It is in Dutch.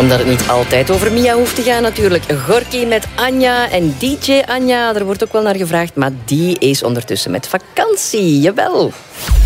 Omdat het niet altijd over Mia hoeft te gaan natuurlijk. Gorky met Anja en DJ Anja. Er wordt ook wel naar gevraagd, maar die is ondertussen met vakantie. Jawel.